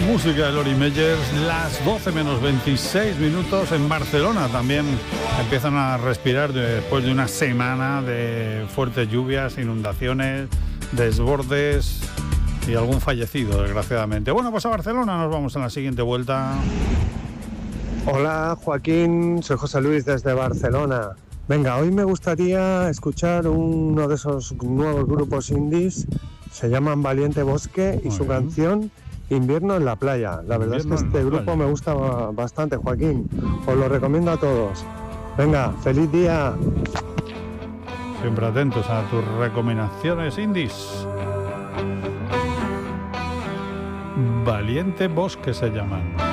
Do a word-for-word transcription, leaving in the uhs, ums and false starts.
música de Lori Meyers, las doce menos veintiséis minutos en Barcelona. También empiezan a respirar después de una semana de fuertes lluvias, inundaciones, desbordes y algún fallecido, desgraciadamente. Bueno, pues a Barcelona nos vamos en la siguiente vuelta. Hola Joaquín, soy José Luis desde Barcelona. Venga, hoy me gustaría escuchar uno de esos nuevos grupos indies. Se llaman Valiente Bosque y Muy su bien. canción Invierno en la playa. La verdad Invierno es que en este la grupo playa. me gusta bastante, Joaquín. Os lo recomiendo a todos. Venga, feliz día. Siempre atentos a tus recomendaciones indies. Valiente Bosque se llaman.